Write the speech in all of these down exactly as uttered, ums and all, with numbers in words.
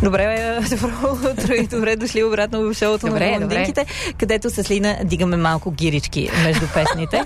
Добре, добро утро и добре дошли обратно в шоуто на блондинките, където с Лина дигаме малко гирички между песните.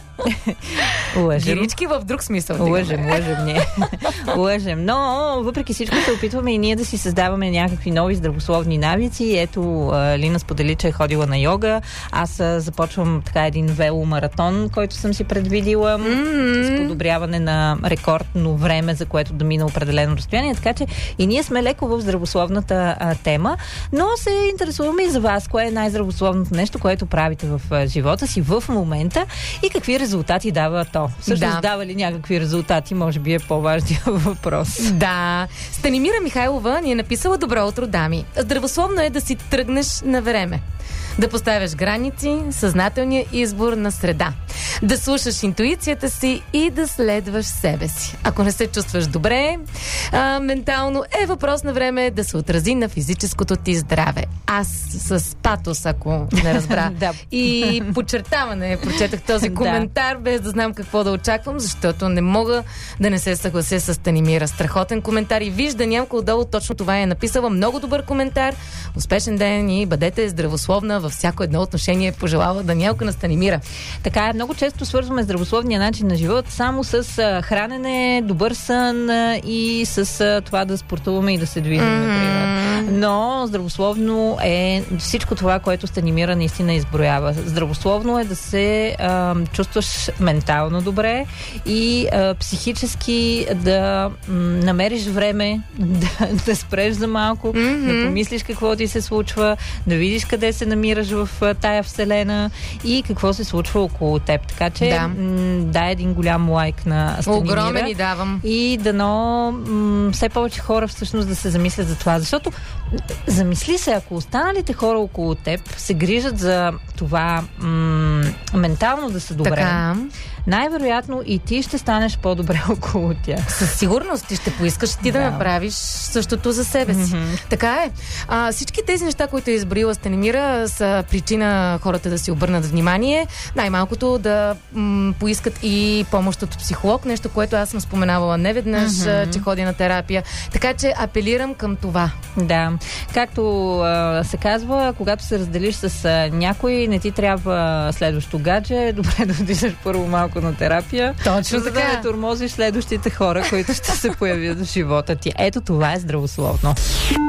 Лъжем. Гирички в друг смисъл. Лъжем, лъжем ние. Лъжем. Но въпреки всичко се опитваме и ние да си създаваме някакви нови здравословни навици. Ето, Лина сподели, че е ходила на йога. Аз започвам така един веломаратон, който съм си предвидила mm-hmm. с подобряване на рекордно време, за което да мина определено разстояние. Така че и ние сме леко в здравословната а, тема, но се интересуваме и за вас. Кое е най-здравословното нещо, което правите в а, живота си в момента и какви резултати дава то? Всъщност да. Дава ли някакви резултати? Може би е по-важният въпрос. Да. Станимира Михайлова ни е написала: добро утро, дами. Здравословно е да си тръгнеш на време. Да поставяш граници, съзнателния избор на среда. Да слушаш интуицията си и да следваш себе си. Ако не се чувстваш добре, а, ментално е въпрос на време да се отрази на физическото ти здраве. Аз с патос, ако не разбра. да. И подчертаване прочетах този коментар, без да знам какво да очаквам, защото не мога да не се съглася с Станимира. Страхотен коментар и вижда някой отдолу точно това е написала. Много добър коментар. Успешен ден и бъдете здравословна във всяко едно отношение, пожелава Даниелка на Станимира. Така е, много често свързваме здравословния начин на живот само с а, хранене, добър сън а, и с а, това да спортуваме и да се движим, mm-hmm. например. Но здравословно е всичко това, което Станимира наистина изброява. Здравословно е да се а, чувстваш ментално добре и а, психически да м, намериш време да, да спреш за малко, mm-hmm. да помислиш какво ти се случва, да видиш къде се намираш в тая вселена и какво се случва около теб. Така че да, м- дай един голям лайк на Станимира. Огромен и давам. И дано м- все повече хора всъщност да се замислят за това. Защото замисли се, ако останалите хора около теб се грижат за това м- ментално да са добре, така, най-вероятно и ти ще станеш по-добре около тях. Със сигурност ти ще поискаш ти да, да направиш същото за себе си. Mm-hmm. Така е. А, всички тези неща, които е изброила Станимира, са причина хората да си обърнат внимание. Най-малкото да м- поискат и помощ от психолог, нещо, което аз съм споменавала неведнъж, mm-hmm. че ходя на терапия. Така че апелирам към това. Да. Както а, се казва, когато се разделиш с а, някой, не ти трябва следващо гадже, добре да отидеш първо малко на терапия. Точно за така. Да не тормозиш следващите хора, които ще се появят в живота ти. Ето това е здравословно.